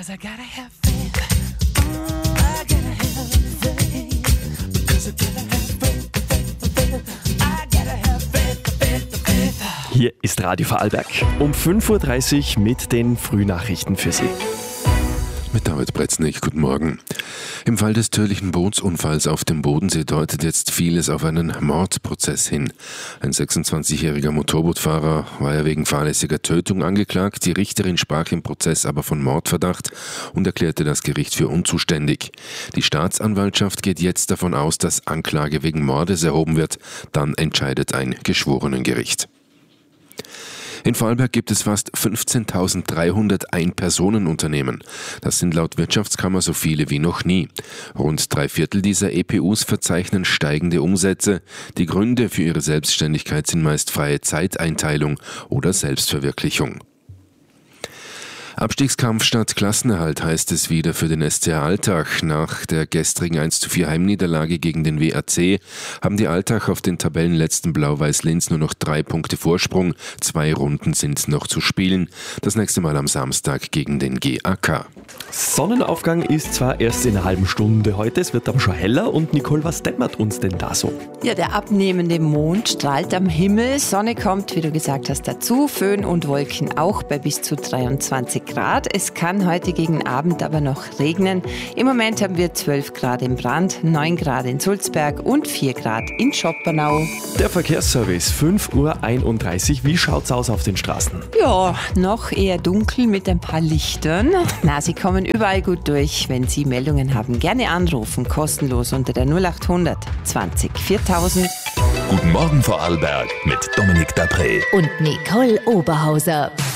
'cause I gotta have faith. I gotta have faith, because I gotta have faith. I gotta have faith. Hier ist Radio Vorarlberg um 5.30 Uhr mit den Frühnachrichten für Sie. Mit David Bretznig, guten Morgen. Im Fall des tödlichen Bootsunfalls auf dem Bodensee deutet jetzt vieles auf einen Mordprozess hin. Ein 26-jähriger Motorbootfahrer war ja wegen fahrlässiger Tötung angeklagt. Die Richterin sprach im Prozess aber von Mordverdacht und erklärte das Gericht für unzuständig. Die Staatsanwaltschaft geht jetzt davon aus, dass Anklage wegen Mordes erhoben wird. Dann entscheidet ein Geschworenengericht. In Vorarlberg gibt es fast 15.300 Ein-Personen-Unternehmen. Das sind laut Wirtschaftskammer so viele wie noch nie. Rund 3/4 dieser EPUs verzeichnen steigende Umsätze. Die Gründe für ihre Selbstständigkeit sind meist freie Zeiteinteilung oder Selbstverwirklichung. Abstiegskampf statt Klassenerhalt heißt es wieder für den SCR Altach. Nach der gestrigen 1:4 Heimniederlage gegen den WAC haben die Altach auf den Tabellenletzten Blau-Weiß Linz nur noch 3 Punkte Vorsprung. 2 Runden sind noch zu spielen. Das nächste Mal am Samstag gegen den GAK. Sonnenaufgang ist zwar erst in einer halben Stunde heute, es wird aber schon heller. Und Nicole, was dämmert uns denn da so? Ja, der abnehmende Mond strahlt am Himmel, Sonne kommt, wie du gesagt hast, dazu, Föhn und Wolken auch bei bis zu 23 Grad. Es kann heute gegen Abend aber noch regnen. Im Moment haben wir 12 Grad in Brand, 9 Grad in Sulzberg und 4 Grad in Schoppernau. Der Verkehrsservice, 5:31 Uhr. Wie schaut's aus auf den Straßen? Ja, noch eher dunkel mit ein paar Lichtern. Na, Sie kommen überall gut durch. Wenn Sie Meldungen haben, gerne anrufen, kostenlos unter der 0800 20 4000. Guten Morgen Vorarlberg mit Dominik Dapré und Nicole Oberhauser.